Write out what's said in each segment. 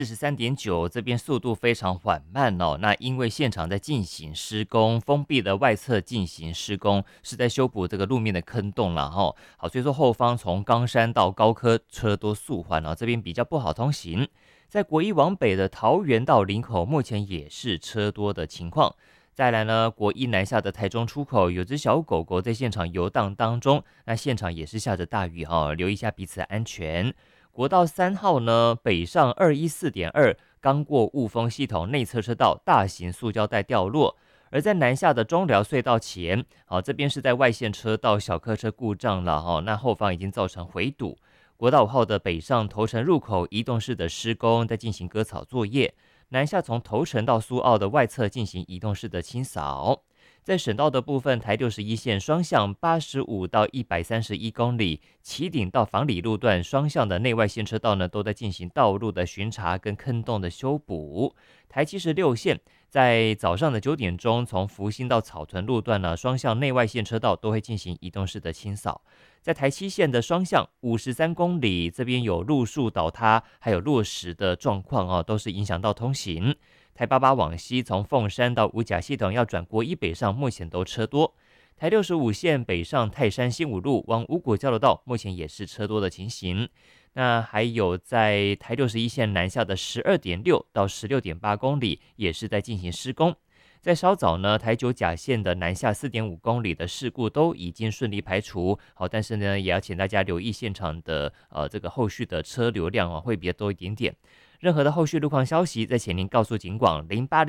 43.9，这边速度非常缓慢哦。那因为现场在进行施工，封闭的外侧进行施工，是在修补这个路面的坑洞了哈。好，所以说后方从冈山到高科车多速缓哦，这边比较不好通行。在国一往北的桃园到林口，目前也是车多的情况。再来呢，国一南下的台中出口有只小狗狗在现场游荡当中，那现场也是下着大雨哈，留意一下彼此安全。国道3号呢，北上214.2，刚过雾峰系统内侧车道，大型塑胶袋掉落。而在南下的中寮隧道前，好，这边是在外线车道小客车故障了哈，那后方已经造成回堵。国道5号的北上头城入口移动式的施工在进行割草作业，南下从头城到苏澳的外侧进行移动式的清扫。在省道的部分，台61线双向85到131公里，旗顶到房里路段双向的内外线车道呢，都在进行道路的巡查跟坑洞的修补。台76线在早上的9点钟，从福兴到草屯路段呢，双向内外线车道都会进行移动式的清扫。在台7线的双向53公里，这边有路树倒塌，还有落石的状况哦，都是影响到通行。台88往西，从凤山到五甲系统要转国一北上，目前都车多。台65线北上泰山新武路往五股交流道，目前也是车多的情形。那还有在台61线南下的12.6到16.8公里，也是在进行施工。在稍早呢，台9甲线的南下4.5公里的事故都已经顺利排除。好，但是呢，也要请大家留意现场的这个后续的车流量会比较多一点点。任何的后续路况消息，再请您告诉警广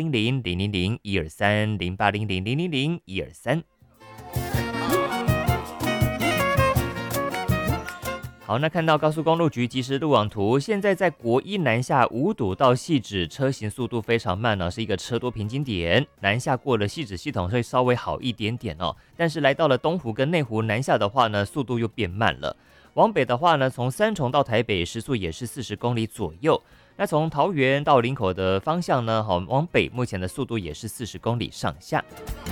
0800-000-123，0800-000-123。好，那看到高速公路局即时路网图，现在在国一南下五堵到汐止，车行速度非常慢是一个车多瓶颈点。南下过了汐止系统会稍微好一点点但是来到了东湖跟内湖南下的话呢，速度又变慢了。往北的话呢，从三重到台北时速也是40公里左右。那从桃园到林口的方向呢，往北目前的速度也是40公里上下。